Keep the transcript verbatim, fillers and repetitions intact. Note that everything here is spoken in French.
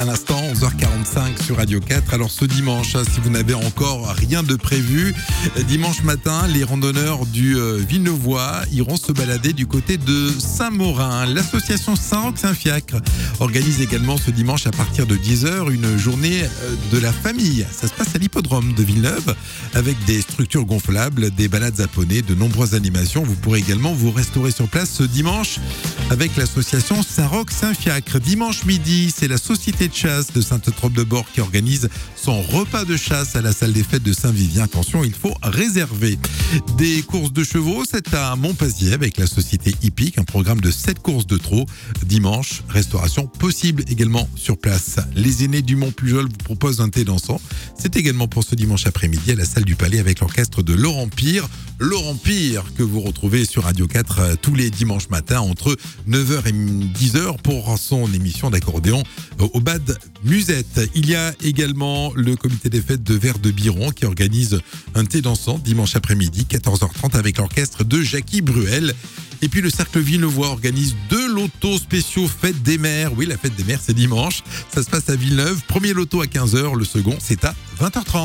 À l'instant, onze heures quarante-cinq sur Radio quatre. Alors ce dimanche, si vous n'avez encore rien de prévu, dimanche matin, les randonneurs du Villeneuvois iront se balader du côté de Saint-Morin. L'association Saint-Roch-Saint-Fiacre organise également ce dimanche à partir de dix heures une journée de la famille. Ça se passe à l'hippodrome de Villeneuve avec des structures gonflables, des balades à poney, de nombreuses animations. Vous pourrez également vous restaurer sur place ce dimanche avec l'association Saint-Roch-Saint-Fiacre. Dimanche midi, c'est la société de chasse de Sainte-Trope-de-Bord qui organise son repas de chasse à la salle des fêtes de Saint-Vivien. Attention, il faut réserver. Des courses de chevaux, c'est à Montpazier avec la société hippique, un programme de sept courses de trot. Dimanche, restauration possible également sur place. Les aînés du Mont-Pujol vous proposent un thé dansant. C'est également pour ce dimanche après-midi à la salle du Palais avec l'orchestre de Laurent Pire. Laurent Pire que vous retrouvez sur Radio quatre tous les dimanches matins entre neuf heures et dix heures pour son émission d'accordéon au Bad Musette. Il y a également le comité des fêtes de Vert de Biron qui organise un thé dansant dimanche après-midi, quatorze heures trente avec l'orchestre de Jackie Bruel. Et puis le Cercle Villeneuvois organise deux lotos spéciaux Fête des Mères. Oui, la Fête des Mères, c'est dimanche. Ça se passe à Villeneuve. Premier loto à quinze heures, le second, c'est à vingt heures trente.